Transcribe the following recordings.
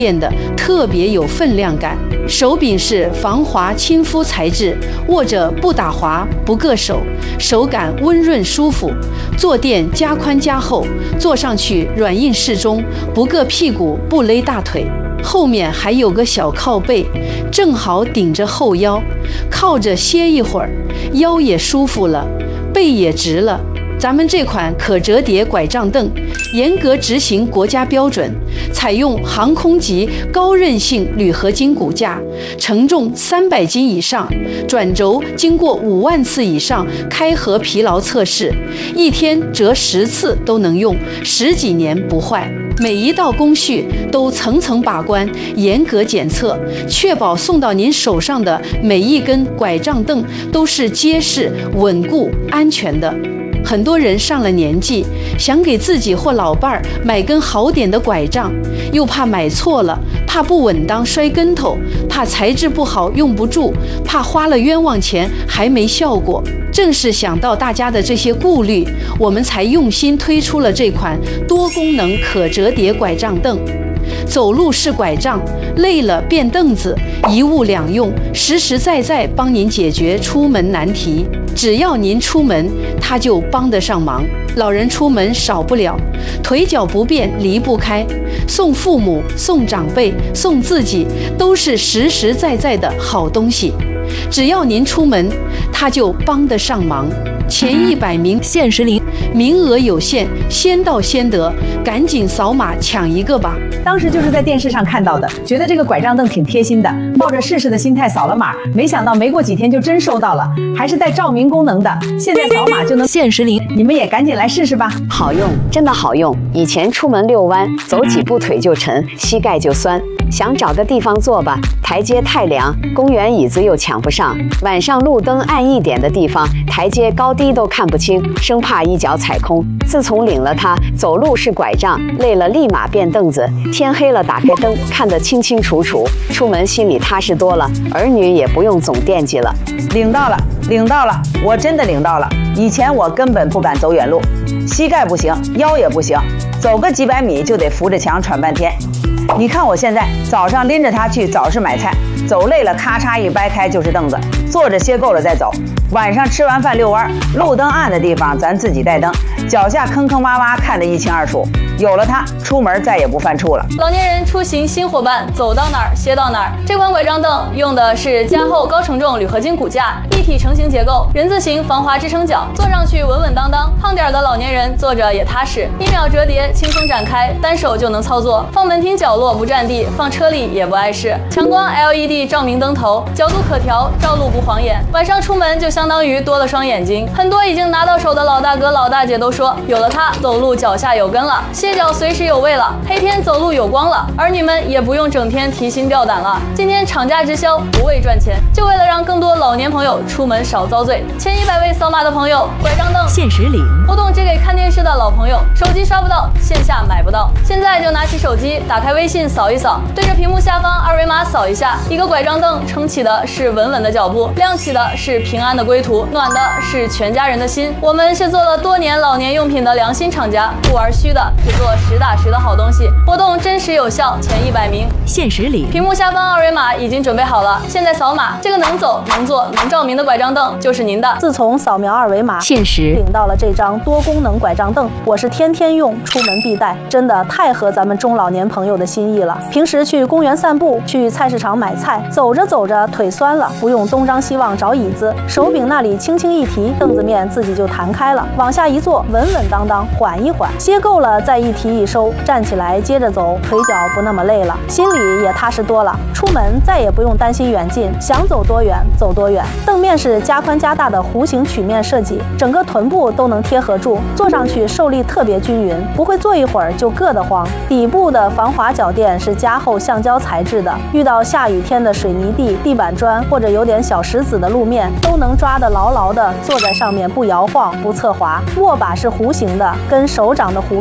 变得特别有分量感。手柄是防滑亲肤材质，握着不打滑不硌手，手感温润舒服。坐垫加宽加厚，坐上去软硬适中，不硌屁股不勒大腿。后面还有个小靠背，正好顶着后腰，靠着歇一会儿，腰也舒服了，背也直了。咱们这款可折叠拐杖凳严格执行国家标准，采用航空级高韧性铝合金骨架，承重300斤以上，转轴经过5万次以上开合疲劳测试，一天折10次都能用，10几年不坏。每一道工序都层层把关，严格检测，确保送到您手上的每一根拐杖凳都是结实、稳固、安全的。很多人上了年纪，想给自己或老伴儿买根好点的拐杖，又怕买错了，怕不稳当摔跟头，怕材质不好用不住，怕花了冤枉钱还没效果。正是想到大家的这些顾虑，我们才用心推出了这款多功能可折叠拐杖凳。走路是拐杖，累了变凳子，一物两用，实实在在帮您解决出门难题。只要您出门，它就帮得上忙。老人出门少不了，腿脚不便离不开，送父母、送长辈、送自己，都是实实在在的好东西。只要您出门，它就帮得上忙。前100名限时领， 名额有限，先到先得，赶紧扫码抢一个吧！ 当时就是在电视上看到的，觉得这个拐杖凳挺贴心的，抱着试试的心态扫了码，没想到没过几天就真收到了，还是带照明功能的，现在扫码就能限时领， 你们也赶紧来试试吧！ 好用，真的好用。以前出门遛弯，走几步腿就沉，膝盖就酸，想找个地方坐吧，台阶太凉，公园椅子又抢不上，晚上路灯暗一点的地方，台阶高低都看不清，生怕一脚踩空。自从领了它，走路是拐杖，累了立马变凳子，天黑了打开灯，看得清清楚楚，出门心里踏实多了，儿女也不用总惦记了。 领到了，领到了，我真的领到了。以前我根本不敢走远路，膝盖不行，腰也不行，走个几百米就得扶着墙喘半天。你看我现在，早上拎着它去早市买菜，走累了咔嚓一掰开就是凳子，坐着歇够了再走。晚上吃完饭遛弯，路灯暗的地方咱自己带灯，脚下坑坑洼洼看得一清二楚。有了它，出门再也不犯怵了。 老年人出行新伙伴，走到哪儿歇到哪儿。这款拐杖凳用的是加厚高承重铝合金骨架，一体成型结构，人字形防滑支撑脚，坐上去稳稳当当。胖点的老年人坐着也踏实，1秒折叠，轻松展开，单手就能操作。放门厅角落不占地，放车里也不碍事。强光 LED 照明灯头，角度可调，照路不晃眼。晚上出门就相当于多了双眼睛。很多已经拿到手的老大哥老大姐都说，有了它，走路脚下有根了，歇脚随时有位了，黑天走路有光了，儿女们也不用整天提心吊胆了。今天厂家直销，不为赚钱，就为了让更多老年朋友出门少遭罪。前100位扫码的朋友，拐杖凳限时领， 活动只给看电视的老朋友，手机刷不到，线下买不到。现在就拿起手机，打开微信扫一扫，对着屏幕下方2维码扫一下，一个拐杖凳撑起的是稳稳的脚步，亮起的是平安的归途，暖的是全家人的心。我们是做了多年老年用品的良心厂家，不玩虚的，只做实打实的好东西。活动真实有效，前100名限时领。 屏幕下方2维码已经准备好了，现在扫码，这个能走能坐能照明的拐杖凳就是您的。 自从扫描2维码限时领到了这张多功能拐杖凳，我是天天用，出门必带，真的太合咱们中老年朋友的心意了。平时去公园散步，去菜市场买菜，走着走着腿酸了，不用东张西望找椅子，手柄那里轻轻一提，凳子面自己就弹开了，往下一坐，稳稳当当，缓一缓，歇够了再一提一收，站起来接着走，腿脚不那么累了，心里也踏实多了。出门再也不用担心远近，想走多远走多远。凳面是加宽加大的弧形曲面设计，整个臀部都能贴合住，坐上去受力特别均匀，不会坐一会儿就硌得慌。底部的防滑脚垫是加厚橡胶材质的，遇到下雨天的水泥地、地板砖或者有点小石子的路面，都能抓得牢牢的，坐在上面不摇晃不侧滑。握把是弧形的，跟手掌的弧度刚好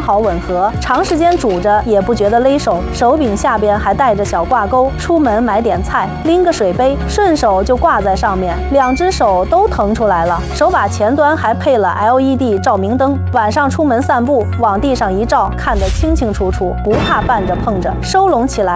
好吻合，长时间煮着也不觉得勒手。手柄下边还带着小挂钩，出门买点菜，拎个水杯，顺手就挂在上面，2只手都腾出来了。手把前端还配了 LED 照明灯，晚上出门散步，往地上一照，看得清清楚楚，不怕绊着碰着，收拢起来